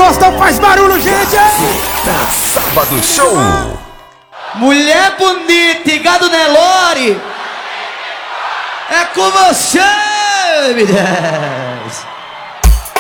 gostam faz barulho, gente! Sábado Show! Mulher bonita e gado Nelore, é com você, mulher!